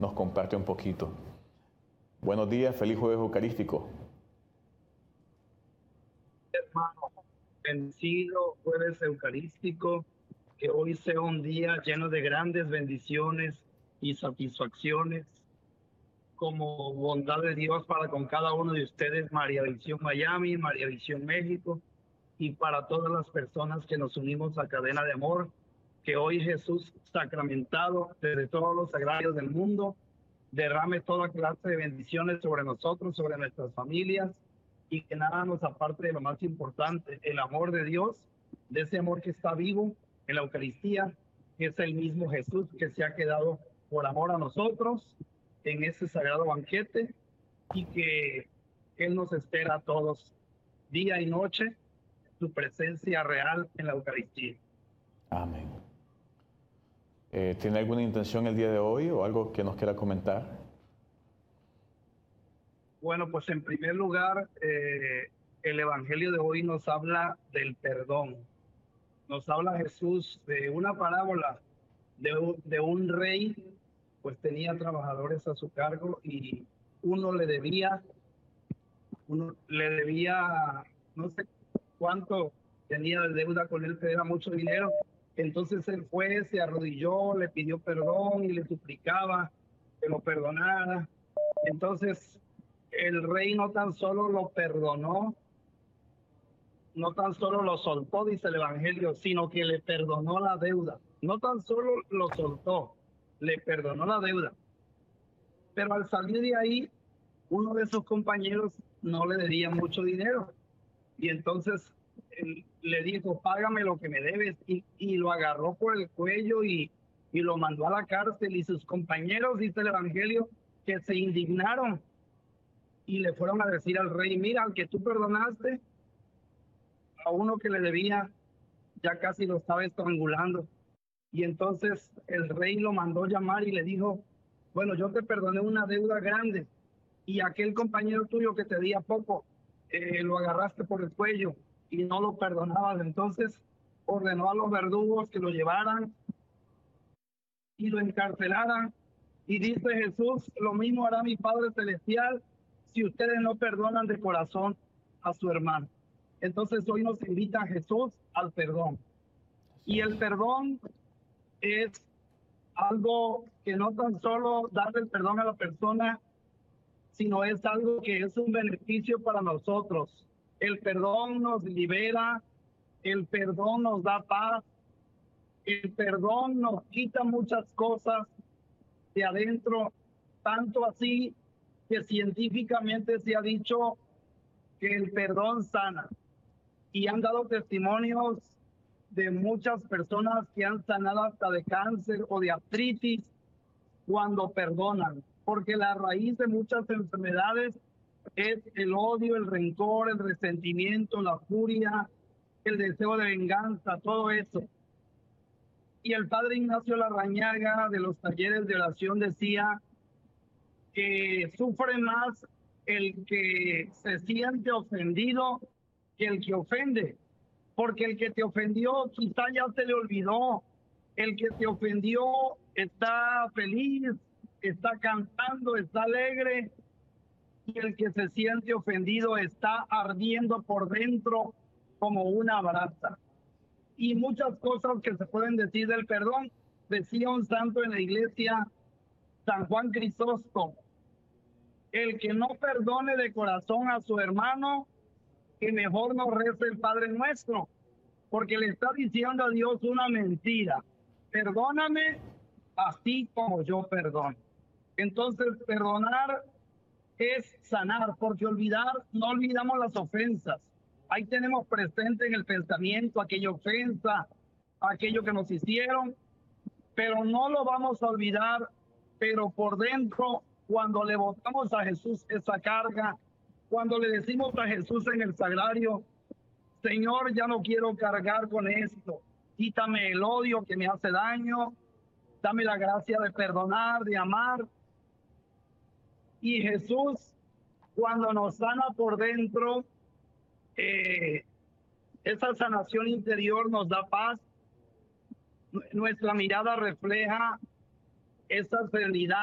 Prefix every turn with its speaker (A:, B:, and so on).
A: nos comparte un poquito. Buenos días, feliz jueves eucarístico.
B: Hermano, bendecido jueves eucarístico, que hoy sea un día lleno de grandes bendiciones y satisfacciones, como bondad de Dios para con cada uno de ustedes, María Visión Miami, María Visión México, y para todas las personas que nos unimos a Cadena de Amor, que hoy Jesús sacramentado desde todos los sagrarios del mundo derrame toda clase de bendiciones sobre nosotros, sobre nuestras familias, y que nada nos aparte de lo más importante, el amor de Dios, de ese amor que está vivo en la Eucaristía, que es el mismo Jesús que se ha quedado por amor a nosotros en ese sagrado banquete, y que Él nos espera a todos día y noche, su presencia real en la Eucaristía.
A: Amén. ¿Tiene alguna intención el día de hoy o algo que nos quiera comentar?
B: Bueno, pues en primer lugar, el Evangelio de hoy nos habla del perdón. Nos habla Jesús de una parábola de un rey, pues tenía trabajadores a su cargo y uno le debía, no sé cuánto tenía de deuda con él, pero era mucho dinero. Entonces él fue, se arrodilló, le pidió perdón y le suplicaba que lo perdonara. Entonces el rey no tan solo lo perdonó, no tan solo lo soltó, dice el Evangelio, sino que le perdonó la deuda. No tan solo lo soltó, le perdonó la deuda. Pero al salir de ahí, uno de sus compañeros no le debía mucho dinero. Y entonces él le dijo, págame lo que me debes. Y lo agarró por el cuello y lo mandó a la cárcel. Y sus compañeros, dice el Evangelio, que se indignaron y le fueron a decir al rey, mira, al que tú perdonaste, a uno que le debía, ya casi lo estaba estrangulando. Y entonces el rey lo mandó llamar y le dijo, bueno, yo te perdoné una deuda grande y aquel compañero tuyo que te debía poco, lo agarraste por el cuello y no lo perdonabas. Entonces ordenó a los verdugos que lo llevaran y lo encarcelaran. Y dice Jesús, lo mismo hará mi Padre Celestial si ustedes no perdonan de corazón a su hermano. Entonces hoy nos invita Jesús al perdón. Y el perdón es algo que no tan solo darle el perdón a la persona, sino es algo que es un beneficio para nosotros. El perdón nos libera, el perdón nos da paz, el perdón nos quita muchas cosas de adentro, tanto así que científicamente se ha dicho que el perdón sana. Y han dado testimonios de muchas personas que han sanado hasta de cáncer o de artritis cuando perdonan, porque la raíz de muchas enfermedades es el odio, el rencor, el resentimiento, la furia, el deseo de venganza, todo eso. Y el padre Ignacio Larrañaga de los talleres de oración decía que sufre más el que se siente ofendido que el que ofende, porque el que te ofendió quizá ya se le olvidó, el que te ofendió está feliz, está cantando, está alegre, y el que se siente ofendido está ardiendo por dentro como una brasa. Y muchas cosas que se pueden decir del perdón. Decía un santo en la iglesia, San Juan Crisóstomo, el que no perdone de corazón a su hermano, que mejor no rece el Padre Nuestro, porque le está diciendo a Dios una mentira. Perdóname así como yo perdono. Entonces, perdonar es sanar, porque olvidar, no olvidamos las ofensas. Ahí tenemos presente en el pensamiento aquella ofensa, aquello que nos hicieron, pero no lo vamos a olvidar. Pero por dentro, cuando le botamos a Jesús esa carga, cuando le decimos a Jesús en el sagrario, Señor, ya no quiero cargar con esto, quítame el odio que me hace daño, dame la gracia de perdonar, de amar. Y Jesús, cuando nos sana por dentro, esa sanación interior nos da paz, nuestra mirada refleja esa serenidad